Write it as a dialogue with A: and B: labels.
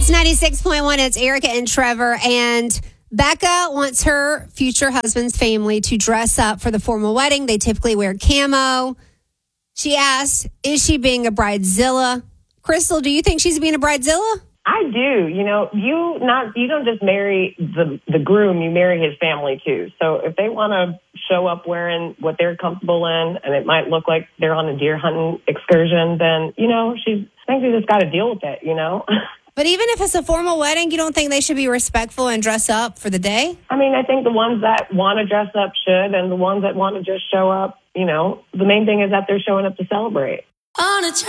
A: It's 96.1. It's Erica and Trevor. And Becca wants her future husband's family to dress up for the formal wedding. They typically wear camo. She asked, is she being a bridezilla? Crystal, do you think she's being a bridezilla?
B: I do. You know, you don't just marry the groom, you marry his family too. So if they want to show up wearing what they're comfortable in, and it might look like they're on a deer hunting excursion, then, you know, I think they just got to deal with it, you know?
A: But even if it's a formal wedding, you don't think they should be respectful and dress up for the day?
B: I mean, I think the ones that want to dress up should, and the ones that want to just show up, you know, the main thing is that they're showing up to celebrate.
C: On a